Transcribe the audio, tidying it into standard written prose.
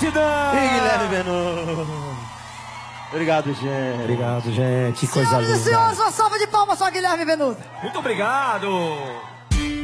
gratidão! E Guilherme Benuto. Obrigado, gente. Obrigado, gente. Que coisa linda. Senhoras e senhores, uma salva de palmas só, Guilherme Benuto. Muito obrigado!